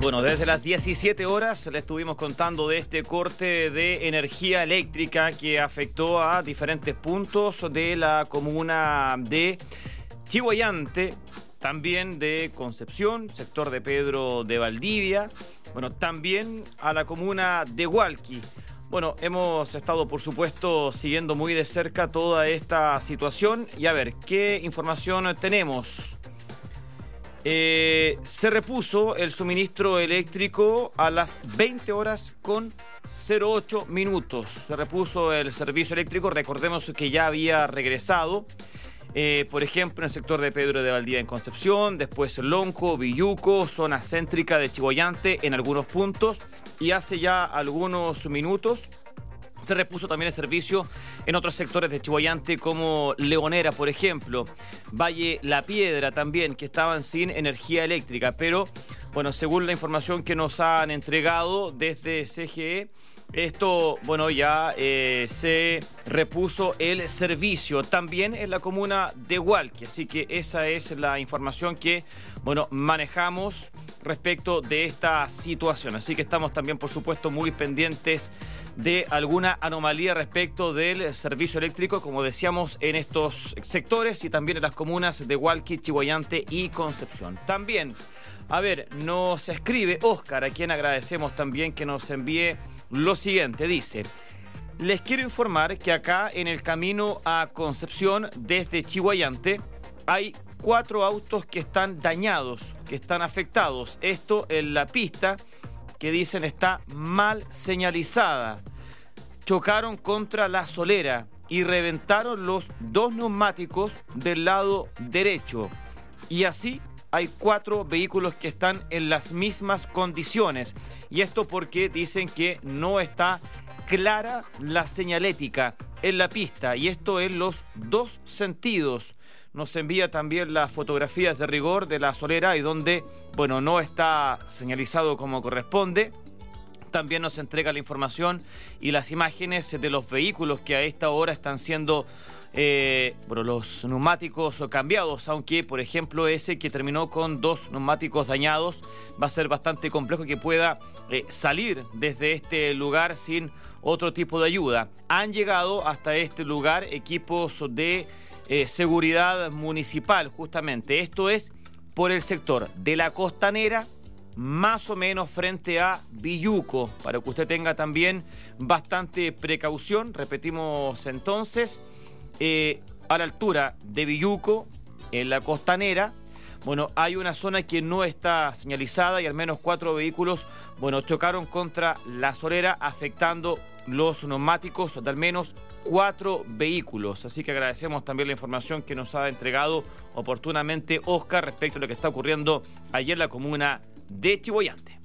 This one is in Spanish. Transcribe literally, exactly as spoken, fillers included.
Bueno, desde las diecisiete horas le estuvimos contando de este corte de energía eléctrica que afectó a diferentes puntos de la comuna de Chillhuayante, también de Concepción, sector de Pedro de Valdivia, bueno, también a la comuna de Hualqui. Bueno, hemos estado, por supuesto, siguiendo muy de cerca toda esta situación y a ver, ¿qué información tenemos? Eh, se repuso el suministro eléctrico a las veinte horas con cero ocho minutos. Se repuso el servicio eléctrico, recordemos que ya había regresado, eh, por ejemplo, en el sector de Pedro de Valdivia en Concepción, después Lonco, Villuco, zona céntrica de Chillhuayante en algunos puntos, y hace ya algunos minutos se repuso también el servicio en otros sectores de Chillhuayante como Leonera, por ejemplo, Valle La Piedra también, que estaban sin energía eléctrica. Pero, bueno, según la información que nos han entregado desde C G E, esto, bueno, ya eh, se repuso el servicio también en la comuna de Hualqui. Así que esa es la información que, bueno, manejamos respecto de esta situación. Así que estamos también, por supuesto, muy pendientes de alguna anomalía respecto del servicio eléctrico, como decíamos, en estos sectores y también en las comunas de Hualqui, Chillhuayante y Concepción. También, a ver, nos escribe Oscar, a quien agradecemos también que nos envíe lo siguiente. Dice: les quiero informar que acá en el camino a Concepción desde Chillhuayante hay cuatro autos que están dañados, que están afectados. Esto en la pista que dicen está mal señalizada. Chocaron contra la solera y reventaron los dos neumáticos del lado derecho. Y así hay cuatro vehículos que están en las mismas condiciones. Y esto porque dicen que no está clara la señalética en la pista. Y esto en los dos sentidos. Nos envía también las fotografías de rigor de la solera y donde, bueno, no está señalizado como corresponde. También nos entrega la información y las imágenes de los vehículos que a esta hora están siendo, eh, bueno, los neumáticos cambiados, aunque, por ejemplo, ese que terminó con dos neumáticos dañados, va a ser bastante complejo que pueda eh, salir desde este lugar sin otro tipo de ayuda. Han llegado hasta este lugar equipos de Eh, seguridad municipal, justamente. Esto es por el sector de la Costanera, más o menos frente a Villuco, para que usted tenga también bastante precaución. Repetimos entonces, eh, a la altura de Villuco, en la Costanera, bueno, hay una zona que no está señalizada y al menos cuatro vehículos, bueno, chocaron contra la solera, afectando los neumáticos de al menos cuatro vehículos. Así que agradecemos también la información que nos ha entregado oportunamente Oscar respecto a lo que está ocurriendo allí en la comuna de Chillhuayante.